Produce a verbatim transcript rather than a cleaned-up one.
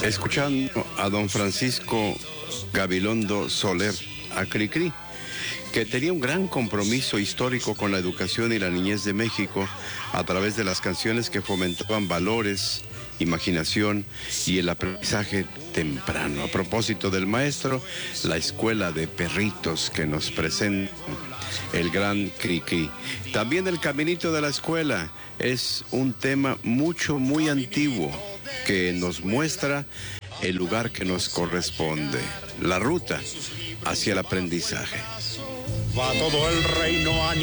Escuchando a don Francisco Gabilondo Soler, a Cricri, que tenía un gran compromiso histórico con la educación y la niñez de México a través de las canciones que fomentaban valores, imaginación y el aprendizaje temprano. A propósito del maestro, la escuela de perritos que nos presenta el gran Cricri. También el caminito de la escuela es un tema mucho, muy antiguo que nos muestra el lugar que nos corresponde, la ruta hacia el aprendizaje. Va todo el reino a